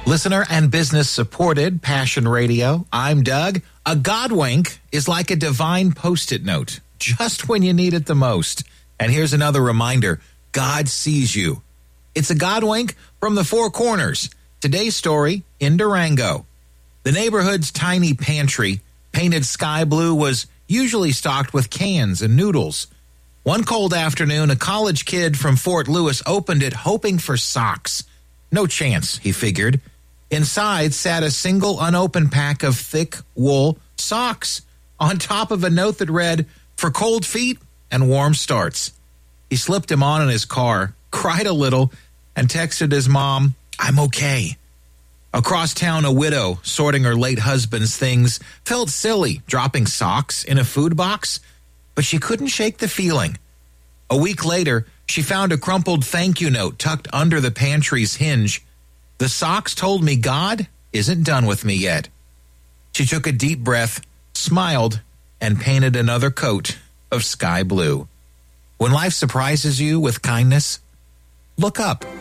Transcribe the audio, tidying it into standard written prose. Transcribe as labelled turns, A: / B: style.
A: Listener and business supported Passion Radio. I'm Doug. A God wink is like a divine Post-it note, just when you need it the most. And here's another reminder. God sees you. It's a God wink from the Four Corners. Today's story in Durango. The neighborhood's tiny pantry, painted sky blue, was usually stocked with cans and noodles. One cold afternoon, a college kid from Fort Lewis opened it hoping for socks. No chance, he figured. Inside sat a single unopened pack of thick wool socks on top of a note that read, "For cold feet and warm starts." He slipped them on in his car, cried a little, and texted his mom, "I'm okay." Across town, a widow sorting her late husband's things felt silly dropping socks in a food box, but she couldn't shake the feeling. A week later, she found a crumpled thank you note tucked under the pantry's hinge. "The socks told me God isn't done with me yet." She took a deep breath, smiled, and painted another coat of sky blue. When life surprises you with kindness, look up.